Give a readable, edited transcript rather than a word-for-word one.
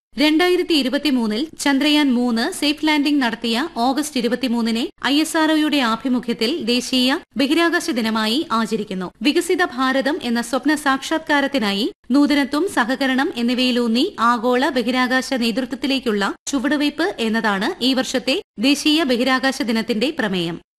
2023 Chandrayaan 3 safe landing നടത്തിയ August 23 ISROയുടെ ആഭിമുഖ്യത്തിൽ ദേശീയ ബഹിരാകാശ ദിനമായി ആചരിക്കുന്നു. വികസിത ഭാരതം എന്ന സ്വപ്ന സാക്ഷാത്കാരത്തിനായി നൂതനത്വം, സഹകരണം എന്നിവയിലൂന്നി ആഗോള ബഹിരാകാശ നേതൃത്വത്തിലേക്കുള്ള ചുവടുവയ്പ് എന്നതാണ് ഈ വർഷത്തെ ദേശീയ ബഹിരാകാശ ദിനത്തിന്റെ പ്രമേയം.